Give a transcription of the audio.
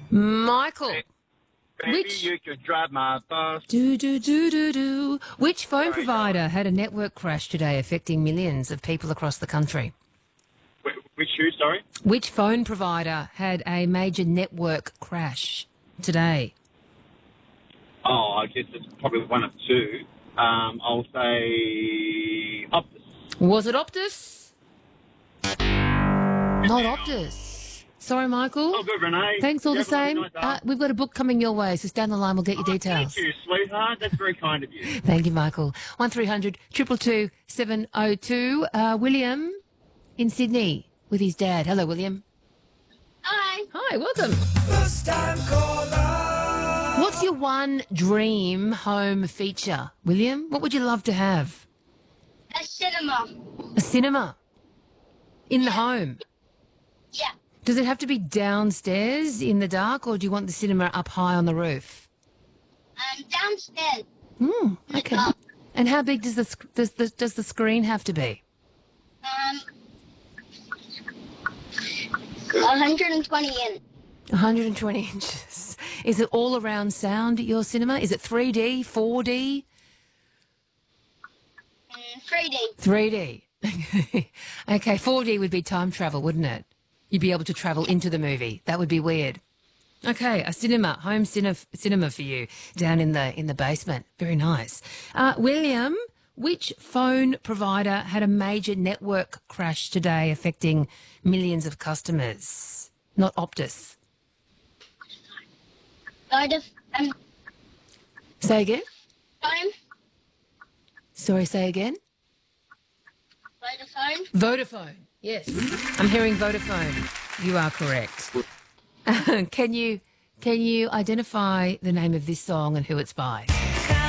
Michael. Baby, you could drive my bus. Which phone Sorry, provider had a network crash today affecting millions of people across the country? Which shoe, sorry? Which phone provider had a major network crash today? Oh, I guess it's probably one of two. I'll say Optus. Was it Optus? Not Optus. Sorry, Michael. Oh, good, Renee. Thanks all the You have a lovely same. night, darling. We've got a book coming your way, so stand the line. We'll get your details. Thank you, sweetheart. That's very kind of you. Thank you, Michael. 1300 222 702. William in Sydney with his dad. Hello, William. Hi. Hi, welcome. First time caller. What's your one dream home feature, William? What would you love to have? A cinema. A cinema in the home. Yeah. Does it have to be downstairs in the dark, or do you want the cinema up high on the roof? Downstairs. Okay. And how big does the screen have to be? 120 inch. 120 inches. Is it all around sound at your cinema? Is it 3D, 4D? 3D. 3D. Okay, 4D would be time travel, wouldn't it? You'd be able to travel into the movie. That would be weird. Okay, a cinema, home cinema for you down in the basement. Very nice. William, which phone provider had a major network crash today affecting millions of customers? Not Optus. Say again? Phone. Sorry, say again? Vodafone. Vodafone. Yes. I'm hearing Vodafone. You are correct. Can you identify the name of this song and who it's by?